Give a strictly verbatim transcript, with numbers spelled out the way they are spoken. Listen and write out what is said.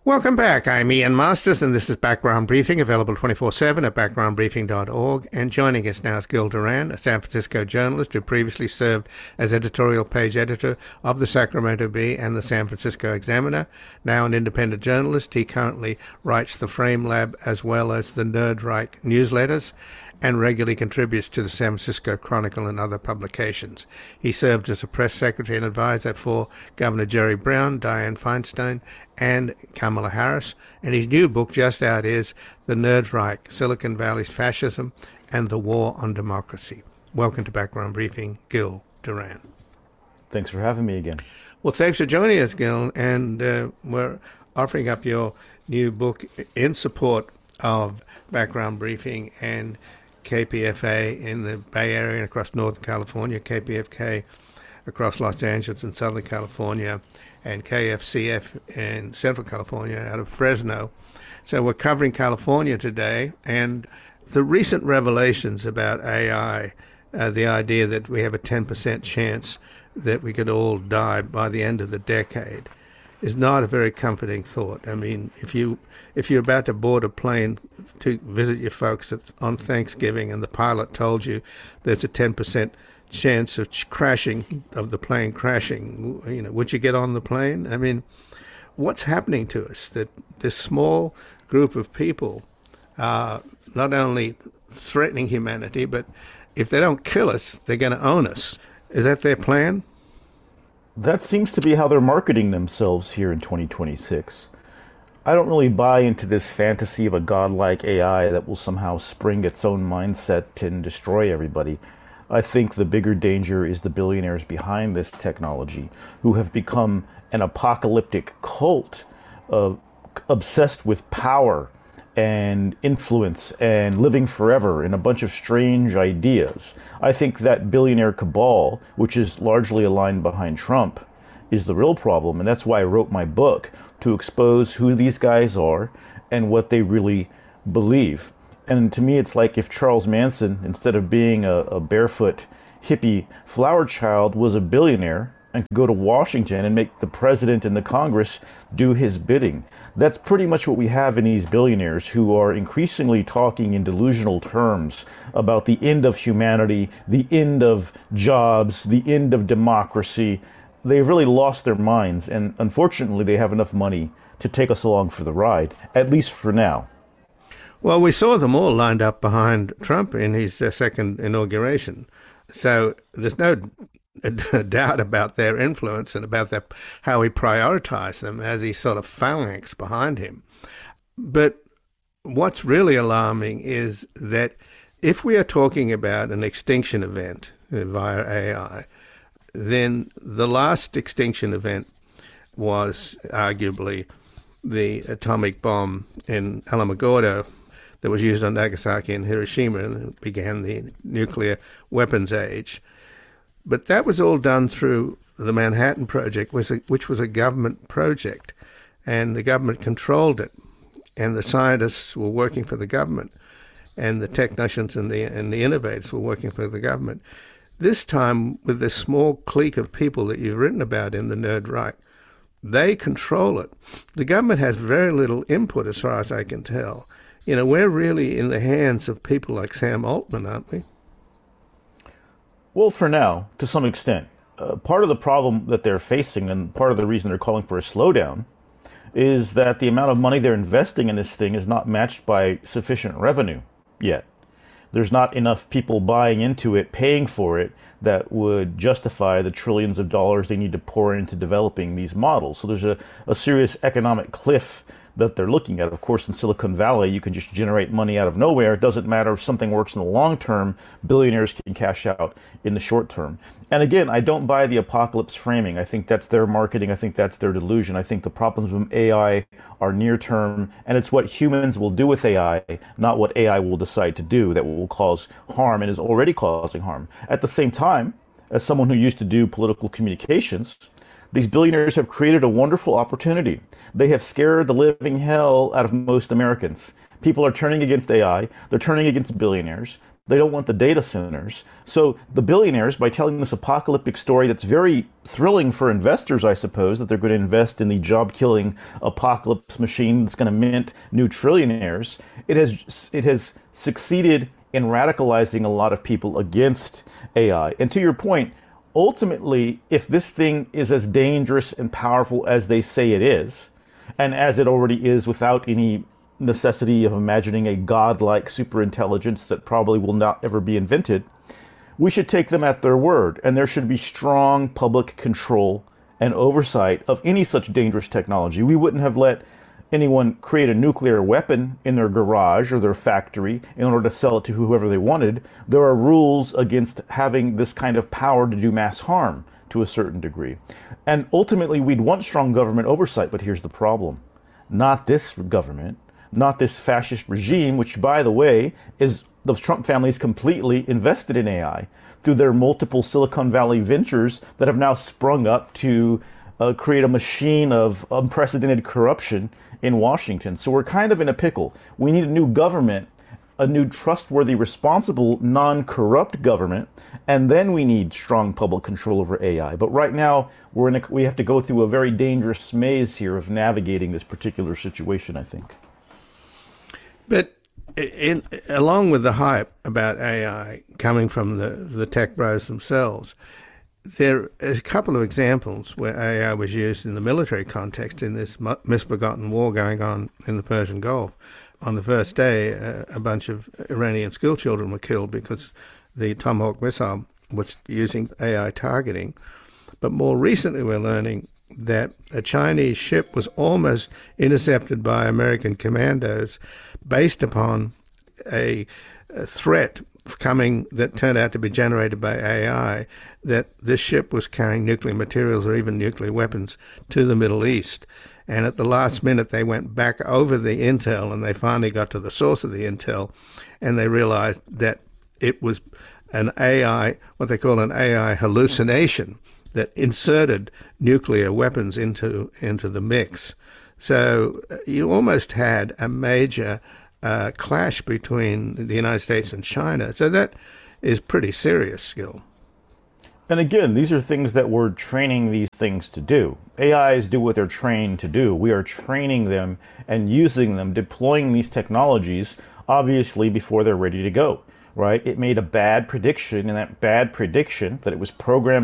Welcome back. I'm Ian Masters, and this is Background Briefing, available twenty-four seven at background briefing dot org. And joining us now is Gil Duran, a San Francisco journalist who previously served as editorial page editor of the Sacramento Bee and the San Francisco Examiner. Now an independent journalist, he currently writes the Frame Lab as well as the Nerdreich newsletters, and regularly contributes to the San Francisco Chronicle and other publications. He served as a press secretary and advisor for Governor Jerry Brown, Dianne Feinstein, and Kamala Harris. And his new book just out is The Nerdreich, Silicon Valley's Fascism and the War on Democracy. Welcome to Background Briefing, Gil Duran. Thanks for having me again. Well, thanks for joining us, Gil. And uh, we're offering up your new book in support of Background Briefing and K P F A in the Bay Area and across Northern California, K P F K across Los Angeles and Southern California, and K F C F in Central California out of Fresno. So we're covering California today, and the recent revelations about A I, uh, the idea that we have a ten percent chance that we could all die by the end of the decade, is not a very comforting thought. I mean, if you if you're about to board a plane to visit your folks at, on Thanksgiving, and the pilot told you there's a ten percent chance of ch- crashing of the plane crashing, you know, would you get on the plane? I mean, what's happening to us? That this small group of people are not only threatening humanity, but if they don't kill us, they're going to own us. Is that their plan? That seems to be how they're marketing themselves here in twenty twenty-six. I don't really buy into this fantasy of a godlike A I that will somehow spring its own mindset and destroy everybody. I think the bigger danger is the billionaires behind this technology, who have become an apocalyptic cult, uh, obsessed with power and influence and living forever and a bunch of strange ideas. I think that billionaire cabal, which is largely aligned behind Trump, is the real problem. And that's why I wrote my book, to expose who these guys are and what they really believe. And to me, it's like if Charles Manson, instead of being a, a barefoot hippie flower child, was a billionaire and could go to Washington and make the president and the Congress do his bidding. That's pretty much what we have in these billionaires, who are increasingly talking in delusional terms about the end of humanity, the end of jobs, the end of democracy. They've really lost their minds, and unfortunately they have enough money to take us along for the ride, at least for now. Well, we saw them all lined up behind Trump in his uh, second inauguration. So there's no doubt about their influence and about their, how he prioritized them as he sort of phalanx behind him. But what's really alarming is that if we are talking about an extinction event via A I, then the last extinction event was arguably the atomic bomb in Alamogordo that was used on Nagasaki and Hiroshima, and began the nuclear weapons age. But that was all done through the Manhattan Project, which was a government project, and the government controlled it, and the scientists were working for the government, and the technicians and the and the innovators were working for the government. This time, with this small clique of people that you've written about in the Nerdreich, they control it. The government has very little input, as far as I can tell. You know, we're really in the hands of people like Sam Altman, aren't we? Well, for now, to some extent. Uh, part of the problem that they're facing, and part of the reason they're calling for a slowdown, is that the amount of money they're investing in this thing is not matched by sufficient revenue yet. There's not enough people buying into it, paying for it, that would justify the trillions of dollars they need to pour into developing these models. So there's a, a serious economic cliff that they're looking at. Of course, in Silicon Valley, you can just generate money out of nowhere. It doesn't matter if something works in the long term. Billionaires can cash out in the short term. And again, I don't buy the apocalypse framing. I think that's their marketing. I think that's their delusion. I think the problems with A I are near term, and it's what humans will do with A I, not what A I will decide to do, that will cause harm and is already causing harm. At the same time, as someone who used to do political communications, these billionaires have created a wonderful opportunity. They have scared the living hell out of most Americans. People are turning against A I. They're turning against billionaires. They don't want the data centers. So the billionaires, by telling this apocalyptic story that's very thrilling for investors, I suppose, that they're going to invest in the job-killing apocalypse machine that's going to mint new trillionaires, it has it has succeeded in radicalizing a lot of people against A I. And to your point, ultimately, if this thing is as dangerous and powerful as they say it is, and as it already is without any necessity of imagining a godlike superintelligence that probably will not ever be invented, we should take them at their word, and there should be strong public control and oversight of any such dangerous technology. We wouldn't have let anyone create a nuclear weapon in their garage or their factory in order to sell it to whoever they wanted. There are rules against having this kind of power to do mass harm to a certain degree. And ultimately, we'd want strong government oversight, but here's the problem. Not this government. Not this fascist regime, which, by the way, is the Trump family is completely invested in A I through their multiple Silicon Valley ventures that have now sprung up to uh, create a machine of unprecedented corruption in Washington. So we're kind of in a pickle. We need a new government, a new trustworthy, responsible, non-corrupt government, and then we need strong public control over A I. But right now, we're in a, we have to go through a very dangerous maze here of navigating this particular situation, I think. But in, along with the hype about A I coming from the, the tech bros themselves, there is a couple of examples where A I was used in the military context in this misbegotten war going on in the Persian Gulf. On the first day, a, a bunch of Iranian schoolchildren were killed because the Tomahawk missile was using A I targeting. But more recently, we're learning that a Chinese ship was almost intercepted by American commandos based upon a, a threat coming that turned out to be generated by A I, that this ship was carrying nuclear materials or even nuclear weapons to the Middle East. And at the last minute, they went back over the intel and they finally got to the source of the intel, and they realized that it was an A I, what they call an A I hallucination, that inserted nuclear weapons into into the mix. So you almost had a major uh, clash between the United States and China. So that is pretty serious, Skill. And again, these are things that we're training these things to do. A Is do what they're trained to do. We are training them and using them, deploying these technologies, obviously, before they're ready to go, right? It made a bad prediction, and that bad prediction, that it was programmed